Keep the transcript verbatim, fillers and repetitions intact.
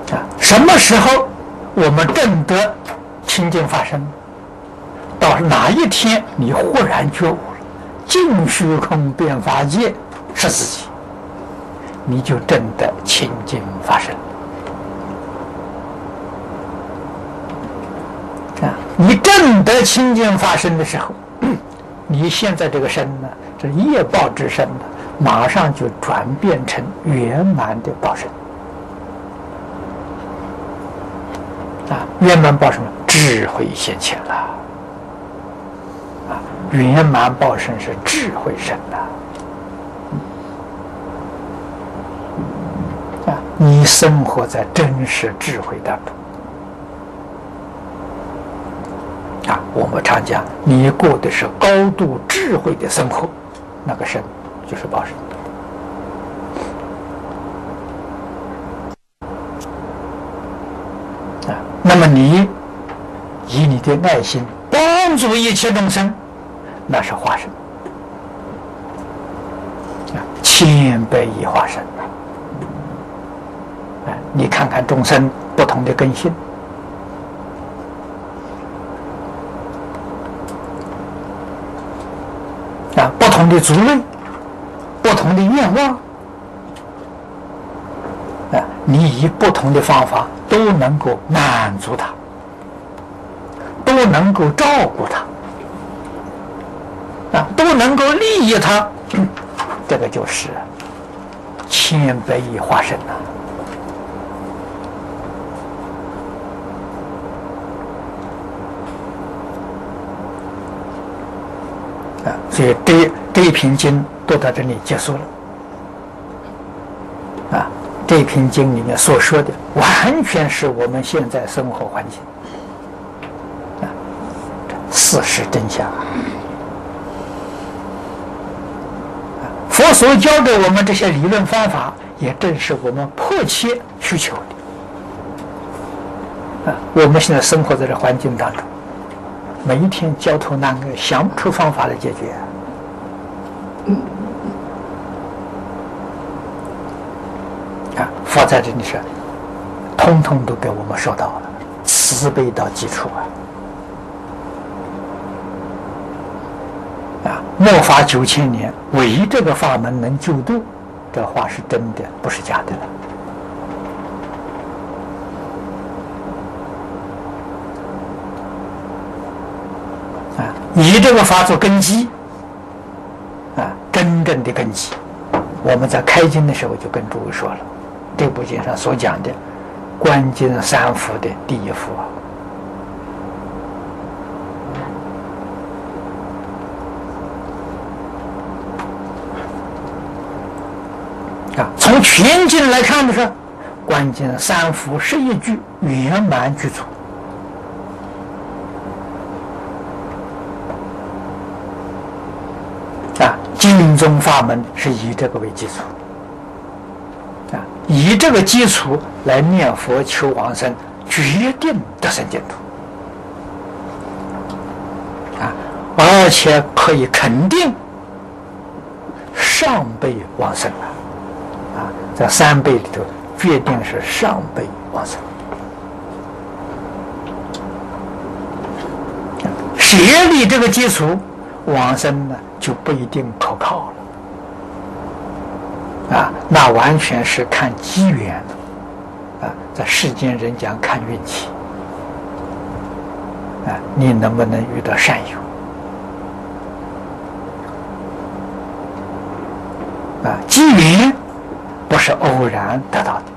啊，什么时候我们证得清净法身？到哪一天你忽然觉悟了，尽虚空遍法界是自己，你就证得清净法身。啊，你证得清净法身的时候，你现在这个身呢，这业报之身呢，马上就转变成圆满的报身。啊，圆满报什么？智慧现前了。啊，圆满报身是智慧身呐。啊，你生活在真实智慧当中。啊，我们常讲，你过的是高度智慧的生活，那个身就是报身。啊，那么你以你的爱心帮助一切众生，那是化身。啊，千百亿化身。啊，你看看众生不同的根性。啊，不同的族类，不同的愿望，啊，你以不同的方法都能够满足他，都能够照顾他，啊，都能够利益他，嗯，这个就是千百亿化身呐。啊，所以这这一篇经读到这里结束了。啊，这一篇经里面所说的，完全是我们现在生活环境，啊，事实真相。啊，佛所教给我们这些理论方法，也正是我们迫切需求的。啊，我们现在生活在这环境当中。每一天焦头烂额，想不出方法来解决。啊，佛在这里是，通通都给我们说到了，慈悲到基础啊！啊，末法九千年，唯这个法门能救度，这话是真的，不是假的了。以这个法做根基，啊，真正的根基。我们在开经的时候就跟诸位说了，这部经上所讲的观经三福的第一福啊。啊，从全经来看的是，观经三福十一句圆满具足。啊，经宗法门是以这个为基础，啊，以这个基础来念佛求往生，决定得生净土，啊，而且可以肯定上辈往生了，啊，在三辈里头决定是上辈往生，设立这个基础，往生呢就不一定可靠了，啊，那完全是看机缘的，啊，在世间人讲看运气，啊，你能不能遇到善友，啊，机缘不是偶然得到的。